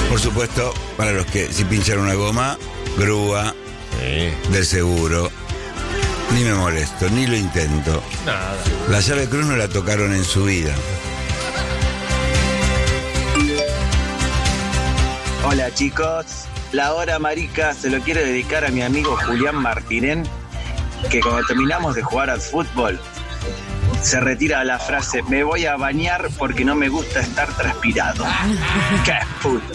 Por supuesto, para los que si pinchan una goma, grúa del seguro. Ni me molesto, ni lo intento. Nada. La llave cruz no la tocaron en su vida. Hola chicos, la hora marica se lo quiero dedicar a mi amigo Julián Martínez, que cuando terminamos de jugar al fútbol se retira la frase: me voy a bañar porque no me gusta estar transpirado. ¡Qué puto!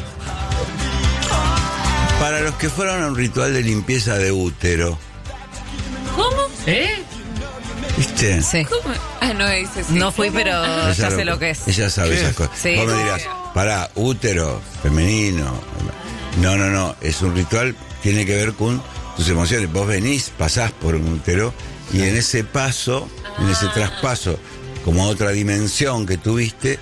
Para los que fueron a un ritual de limpieza de útero. ¿Cómo? ¿Viste? Sí. ¿Cómo? Ah, no, dice sí. No fui, pero Ella ya sé lo que es. Ella sabe esas cosas. Sí. Vos me dirás, pará, útero, femenino. No, es un ritual, tiene que ver con tus emociones. Vos venís, pasás por un útero y en ese paso, en ese traspaso, como a otra dimensión que tuviste,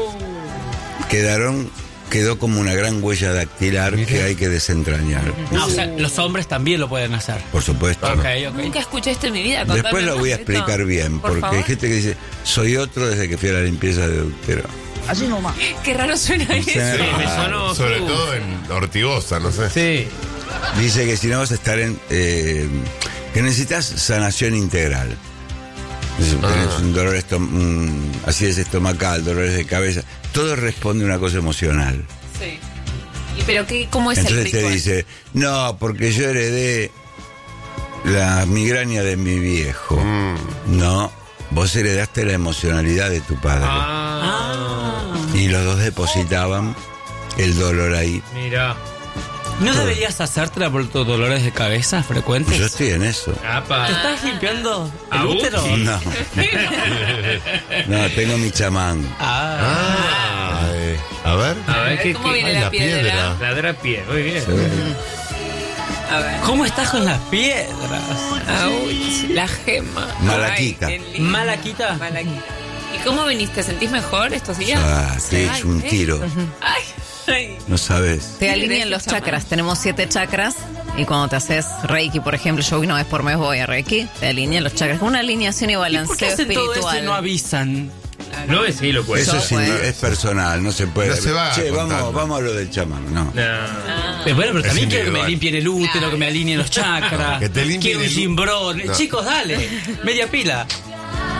quedó como una gran huella dactilar que hay que desentrañar. O sea, los hombres también lo pueden hacer. Por supuesto. Ok. Nunca escuché esto en mi vida. Después lo voy a explicar bien, Por porque favor. hay gente que dice, soy otro desde que fui a la limpieza de útero. Así nomás. Qué raro suena eso. Sí, me sonó. Sobre todo en Ortigosa, no sé. Sí. Dice que si no vas a estar que necesitas sanación integral. Tenés un dolor acidez estomacal, dolores de cabeza. Todo responde a una cosa emocional. Sí. ¿Pero cómo es Entonces el ritual? te dice, no, porque yo heredé la migraña de mi viejo. No, vos heredaste la emocionalidad de tu padre. Y los dos depositaban el dolor ahí. Mira. ¿No deberías hacértela por tus dolores de cabeza frecuentes? Yo estoy en eso. ¿Te estás limpiando el ¿A útero? Uki? No. No, tengo mi chamán. A ver. A ver, ¿qué? ¿Cómo viene Ay, la la piedra? piedra. La de pie, muy bien. A ver. ¿Cómo estás con las piedras? Uy, la gema. Malaquita. Ay, qué lindo. Malaquita. Malaquita. ¿Y cómo viniste? ¿Sentís mejor estos días? Te he Ay, hecho un tiro. Ay. No sabes. Te alinean los chakras. Tenemos 7 chakras. Y cuando te haces Reiki, por ejemplo, yo una vez por mes voy a Reiki, te alinean los chakras. Una alineación y ¿Por qué balanceo hacen todo eso espiritual. y no avisan? No es sí, lo puede. Eso sí, pues. es personal, no se puede. No se va Che, contando. vamos a lo del chamán, no. No. Bueno, pero Es también quiero que me individual. limpien el útero, que me alineen los chakras. Que te limpien Quiero un el cimbrón. No. Chicos, dale. Media pila.